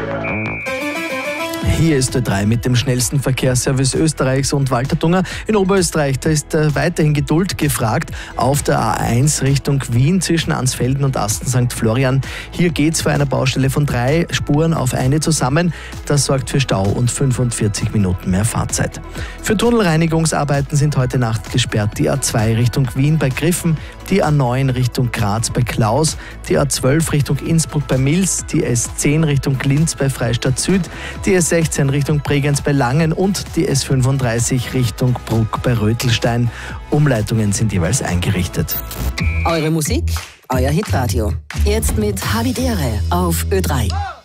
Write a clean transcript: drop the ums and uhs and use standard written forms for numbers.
Hier ist Ö3 mit dem schnellsten Verkehrsservice Österreichs und Walter Dunger. In Oberösterreich, da ist weiterhin Geduld gefragt. Auf der A1 Richtung Wien zwischen Ansfelden und Asten St. Florian. Hier geht es für eine Baustelle von 3 Spuren auf eine zusammen. Das sorgt für Stau und 45 Minuten mehr Fahrzeit. Für Tunnelreinigungsarbeiten sind heute Nacht gesperrt die A2 Richtung Wien bei Griffen, die A9 Richtung Graz bei Klaus, die A12 Richtung Innsbruck bei Mils, die S10 Richtung Linz bei Freistadt Süd, die S16 Richtung Bregenz bei Langen und die S35 Richtung Bruck bei Rötelstein. Umleitungen sind jeweils eingerichtet. Eure Musik, euer Hitradio. Jetzt mit Havidere auf Ö3.